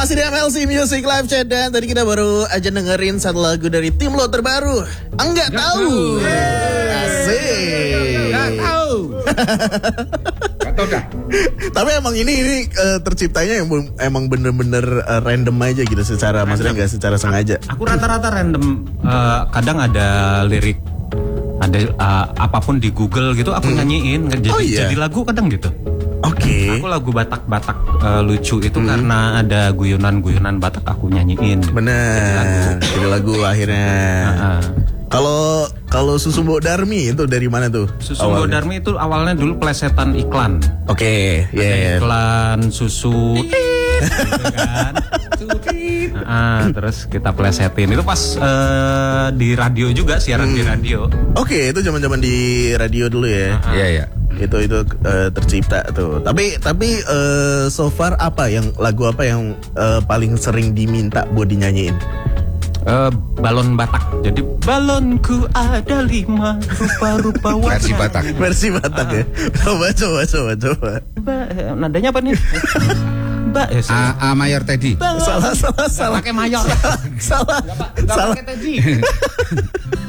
masih di MLC Music Live Chat dan tadi kita baru aja dengerin satu lagu dari tim lo terbaru. Enggak tahu. Asik. Enggak tahu. Enggak tahu dah. Tapi emang ini terciptanya emang bener-bener random aja gitu secara maksudnya nggak secara sengaja. Aku rata-rata random. Kadang ada lirik, ada apapun di Google gitu aku nyanyiin. Jadi lagu kadang gitu. Oke. Aku lagu Batak-Batak lucu itu karena ada guyonan-guyonan Batak aku nyanyiin. Bener. Jadi lagu akhirnya. Kalau Susu Mbok Darmi itu dari mana tuh? Susu Mbok Darmi itu awalnya dulu plesetan iklan. Oke, iklan susu. Gitu kan. Terus kita plesetin itu pas di radio juga, siaran di radio. Oke, itu zaman-zaman di radio dulu ya. Iya. Itu tercipta tuh. Tapi so far lagu apa yang paling sering diminta buat dinyanyiin? Balon Batak. Jadi balonku ada 5 rupa-rupa warna. Versi Batak ya. Coba. Nadanya apa nih? A mayor Teddy. Salah. Pakai mayor. Salah. Pakai Teddy.